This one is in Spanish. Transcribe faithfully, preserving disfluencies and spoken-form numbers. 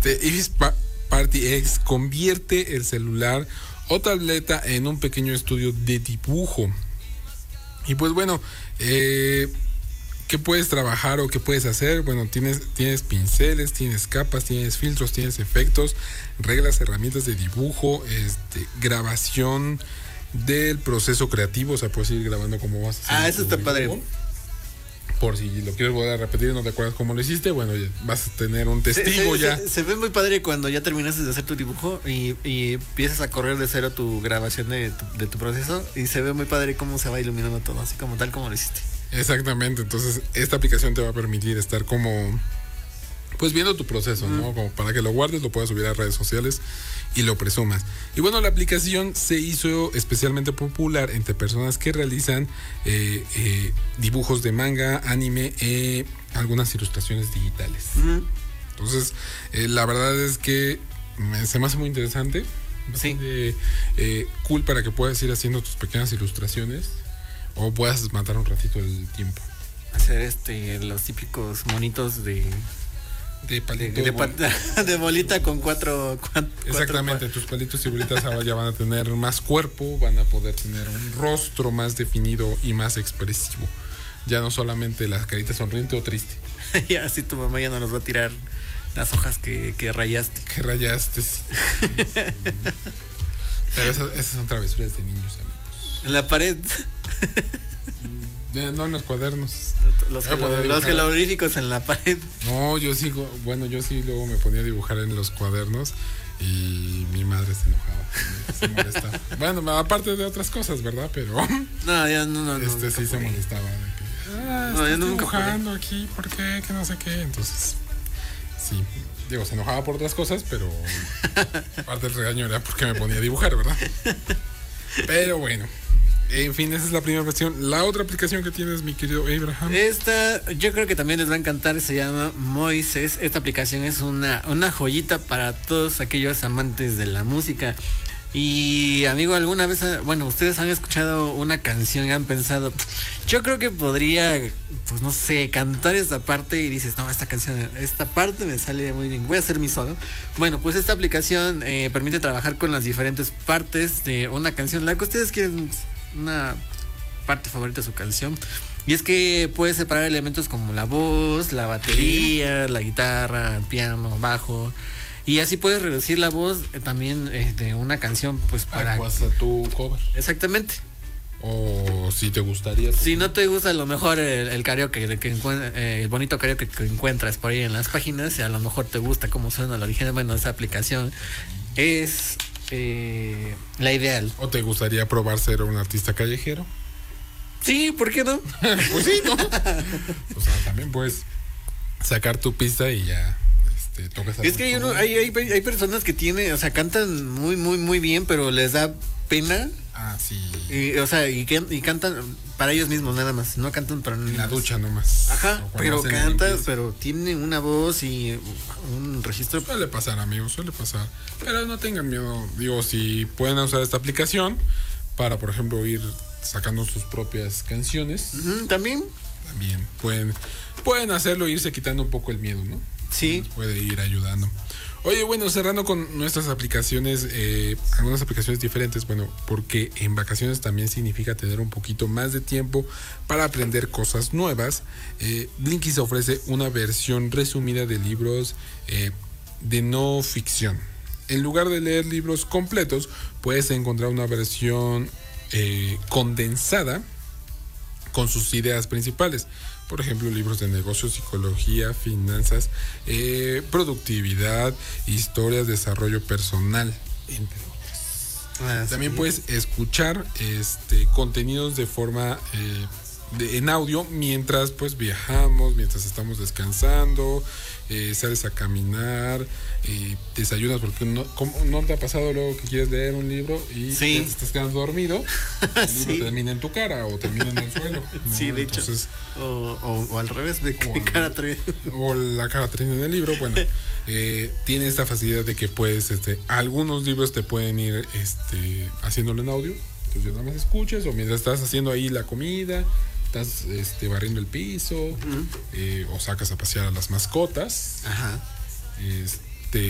Este, Ibis pa- Party X convierte el celular o tableta en un pequeño estudio de dibujo. Y pues bueno, eh, ¿qué puedes trabajar o qué puedes hacer? Bueno, tienes, tienes pinceles, tienes capas, tienes filtros, tienes efectos, reglas, herramientas de dibujo, este, grabación del proceso creativo, o sea, puedes ir grabando cómo vas a hacer. Ah, eso está padre. Por si lo quieres volver a repetir y no te acuerdas cómo lo hiciste, bueno, vas a tener un testigo se, se, ya. Se, se ve muy padre cuando ya terminaste de hacer tu dibujo y, y empiezas a correr de cero tu grabación de tu, de tu proceso y se ve muy padre cómo se va iluminando todo, así como tal como lo hiciste. Exactamente, entonces esta aplicación te va a permitir estar como, pues viendo tu proceso, mm. ¿no? Como para que lo guardes, lo puedas subir a redes sociales y lo presumas. Y bueno, la aplicación se hizo especialmente popular entre personas que realizan eh, eh, dibujos de manga, anime, eh, algunas ilustraciones digitales. Mm. Entonces, eh, la verdad es que me, se me hace muy interesante, bastante, sí. eh, cool para que puedas ir haciendo tus pequeñas ilustraciones o puedas matar un ratito el tiempo. Hacer este los típicos monitos de de palito de, de, de, de bolita con cuatro, cuatro exactamente, cuatro. Tus palitos y bolitas ahora ya van a tener más cuerpo, van a poder tener un rostro más definido y más expresivo, ya no solamente las caritas sonriente o triste. Ya así tu mamá ya no nos va a tirar las hojas que, que rayaste que rayaste sí. Pero esas, esas son travesuras de niños, amigos. En la pared. No, en los cuadernos. Los, los, los jeroglíficos en la pared. No, yo sigo, bueno, yo sí luego me ponía a dibujar en los cuadernos y mi madre se enojaba, se molestaba. Bueno, aparte de otras cosas, ¿verdad? Pero no, ya no, no, este no, sí se molestaba de que, ah, no, estás yo dibujando aquí, ¿por qué? Que no sé qué. Entonces, sí, digo, se enojaba por otras cosas, pero parte del regaño era porque me ponía a dibujar, ¿verdad? Pero bueno. En fin, esa es la primera versión. La otra aplicación que tienes, mi querido Abraham. Esta, yo creo que también les va a encantar, se llama Moises. Esta aplicación es una, una joyita para todos aquellos amantes de la música. Y amigo, alguna vez, bueno, ustedes han escuchado una canción y han pensado, yo creo que podría, pues no sé, cantar esta parte y dices, no, esta canción, esta parte me sale muy bien, voy a hacer mi solo. Bueno, pues esta aplicación eh, permite trabajar con las diferentes partes de una canción, la que ustedes quieren, una parte favorita de su canción. Y es que puedes separar elementos como la voz, la batería, la guitarra, el piano, bajo. Y así puedes reducir la voz eh, también eh, de una canción, pues para... Adecuas a tu cover. Exactamente. O si te gustaría... Si no te gusta, a lo mejor el, el karaoke, que eh, el bonito karaoke que encuentras por ahí en las páginas, y a lo mejor te gusta cómo suena el original, bueno, esa aplicación es eh, la ideal. ¿O te gustaría probar ser un artista callejero? Sí, ¿por qué no? Pues sí, ¿no? O sea, también puedes sacar tu pista y ya... Te tocas es que hay, uno, hay, hay, hay personas que tienen, o sea, cantan muy, muy, muy bien, pero les da pena. Ah, sí. Y, o sea, y, y cantan para ellos mismos nada más, no cantan para en la ducha nomás. Ajá, pero cantas, pero tienen una voz y un registro. Suele pasar, amigos, suele pasar. Pero no tengan miedo, digo, si pueden usar esta aplicación para, por ejemplo, ir sacando sus propias canciones. Uh-huh, también. También pueden, pueden hacerlo e irse quitando un poco el miedo, ¿no? Sí. Nos puede ir ayudando. Oye, bueno, cerrando con nuestras aplicaciones, eh, algunas aplicaciones diferentes, bueno, porque en vacaciones también significa tener un poquito más de tiempo para aprender cosas nuevas. Eh, Blinkist ofrece una versión resumida de libros eh, de no ficción. En lugar de leer libros completos, puedes encontrar una versión eh, condensada con sus ideas principales. Por ejemplo, libros de negocios, psicología, finanzas, eh, productividad, historias, desarrollo personal, entre otras. Ah, También sí. Puedes escuchar este contenidos de forma eh, de, en audio mientras pues viajamos, mientras estamos descansando, eh, sales a caminar, eh, desayunas, porque no, ¿cómo, no te ha pasado luego que quieres leer un libro y sí. te estás quedando dormido? El libro sí. termina en tu cara o termina en el suelo, ¿no? Sí, de Entonces, hecho. O, o, o al revés, de que cara trae. O la cara trae en el libro. Bueno, eh, tiene esta facilidad de que puedes, este, algunos libros te pueden ir este, haciéndolo en audio. Entonces ya nada más escuchas, o mientras estás haciendo ahí la comida, estás este, barriendo el piso, uh-huh. eh, o sacas a pasear a las mascotas. Ajá. Este,